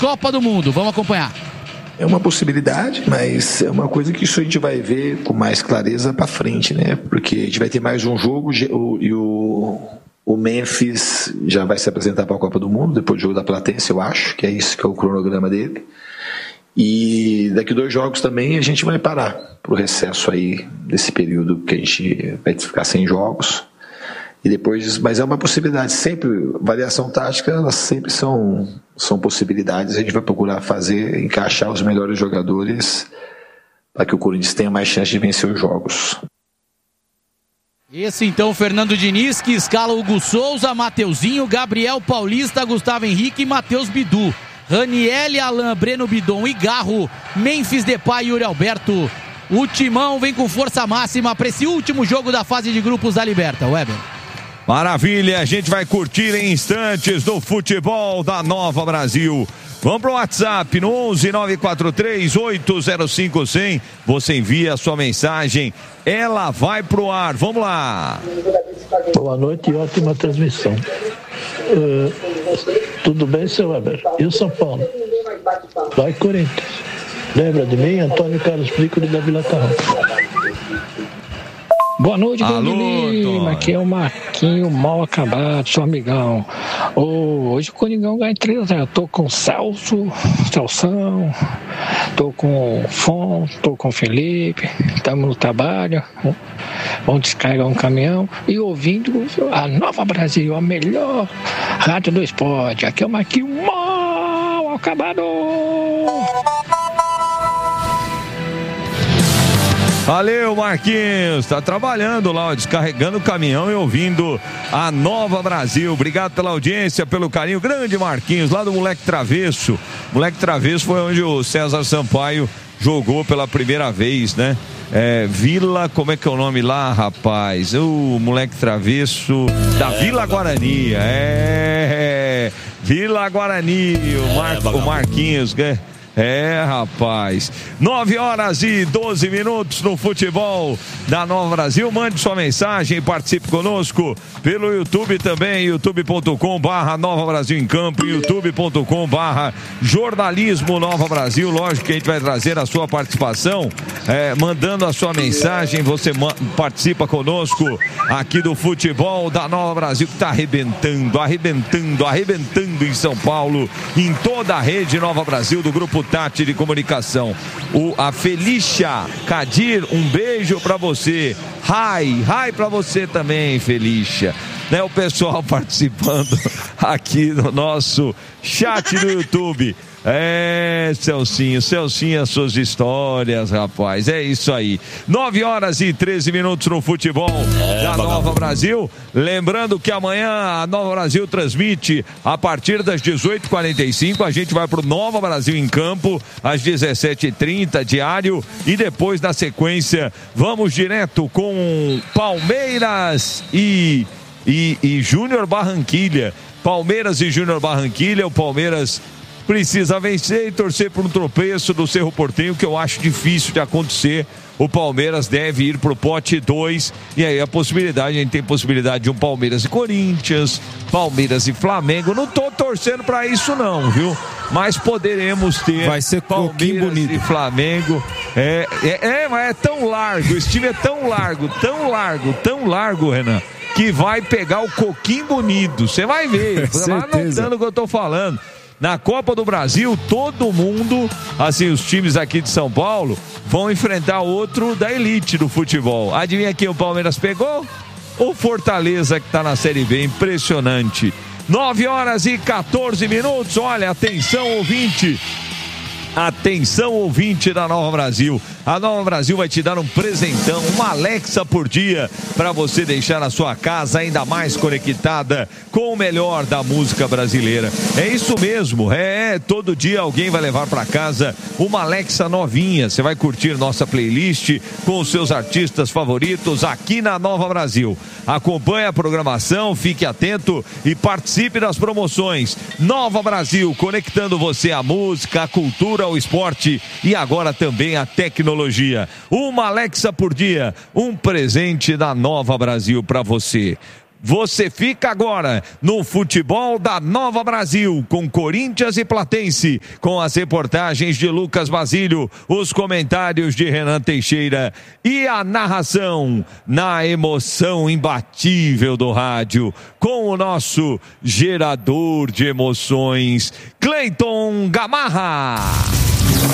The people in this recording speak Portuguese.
Copa do Mundo. Vamos acompanhar. É uma possibilidade, mas é uma coisa que isso a gente vai ver com mais clareza para frente, né? Porque a gente vai ter mais um jogo e o Memphis já vai se apresentar para a Copa do Mundo depois do jogo da Platense, eu acho, que é isso que é o cronograma dele. E daqui 2 jogos também a gente vai parar para o recesso aí desse período que a gente vai ficar sem jogos. E depois, mas é uma possibilidade, sempre, variação tática, elas sempre são possibilidades, a gente vai procurar encaixar os melhores jogadores para que o Corinthians tenha mais chance de vencer os jogos. Esse então, Fernando Diniz, que escala Hugo Souza, Mateuzinho, Gabriel Paulista, Gustavo Henrique e Matheus Bidu. Raniel, Alain, Breno Bidon e Garro, Memphis Depay e Yuri Alberto. O Timão vem com força máxima para esse último jogo da fase de grupos da Liberta. Weber. Maravilha, a gente vai curtir em instantes do futebol da Nova Brasil. Vamos pro WhatsApp no 11-943-805-100. Você envia a sua mensagem, ela vai pro ar. Vamos lá. Boa noite e ótima transmissão. Tudo bem, seu Weber? E o São Paulo? Vai, Corinthians. Lembra de mim? Antônio Carlos Prícoli da Vila Carrão. Boa noite, Grande Lima. Aqui é o Marquinho mal acabado, seu amigão. Hoje o Coringão ganha 3-0. Eu tô com o Celso, Celção, tô com o Fon, tô com o Felipe, estamos no trabalho, vamos descarregar um caminhão e ouvindo a Nova Brasil, a melhor rádio do esporte. Aqui é o Marquinho mal acabado. Valeu, Marquinhos, tá trabalhando lá, descarregando o caminhão e ouvindo a Nova Brasil. Obrigado pela audiência, pelo carinho. Grande Marquinhos, lá do Moleque Travesso. Moleque Travesso foi onde o César Sampaio jogou pela primeira vez, né? Vila, como é que é o nome lá, rapaz? O Moleque Travesso da Vila Guarani. Vila Guarani, o Marquinhos, né? Rapaz, 9h12 no futebol da Nova Brasil. Mande sua mensagem, participe conosco pelo YouTube também, youtube.com/Nova Brasil em Campo, youtube.com/Jornalismo Nova Brasil. Lógico que a gente vai trazer a sua participação, mandando a sua mensagem. Você participa conosco aqui do futebol da Nova Brasil, que está arrebentando em São Paulo, em toda a rede Nova Brasil do Grupo Tati de Comunicação. A Felícia Cadir, um beijo pra você. Hi pra você também, Felícia. Né, o pessoal participando aqui no nosso chat do YouTube. Celcinho, as suas histórias, rapaz, é isso aí. 9h13 no futebol da Nova Brasil. Lembrando que amanhã a Nova Brasil transmite a partir das 18h45. A gente vai pro Nova Brasil em Campo às 17h30 diário, e depois na sequência vamos direto com Palmeiras e Júnior Barranquilha. Palmeiras e Júnior Barranquilha. O Palmeiras precisa vencer e torcer por um tropeço do Cerro Porteño, que eu acho difícil de acontecer. O Palmeiras deve ir pro pote 2, e aí a gente tem possibilidade de um Palmeiras e Corinthians, Palmeiras e Flamengo. Não tô torcendo pra isso não, viu? Mas poderemos ter. Vai ser Palmeiras e Flamengo. Mas é tão largo, esse time é tão largo, Renan, que vai pegar o coquinho bonito. Você vai ver, você vai anotando o que eu tô falando. Na Copa do Brasil, todo mundo, assim, os times aqui de São Paulo, vão enfrentar outro da elite do futebol. Adivinha quem o Palmeiras pegou? O Fortaleza, que tá na Série B. Impressionante. 9h14. Olha, atenção, ouvinte. Atenção, ouvinte da Nova Brasil. A Nova Brasil vai te dar um presentão, uma Alexa por dia, para você deixar a sua casa ainda mais conectada com o melhor da música brasileira. É isso mesmo, todo dia alguém vai levar para casa uma Alexa novinha. Você vai curtir nossa playlist com os seus artistas favoritos aqui na Nova Brasil. Acompanhe a programação, fique atento e participe das promoções. Nova Brasil, conectando você à música, à cultura, ao esporte e agora também à tecnologia. Uma Alexa por dia, um presente da Nova Brasil para você. Você fica agora no futebol da Nova Brasil, com Corinthians e Platense, com as reportagens de Lucas Basílio, os comentários de Renan Teixeira e a narração na emoção imbatível do rádio, com o nosso gerador de emoções, Cleiton Gamarra.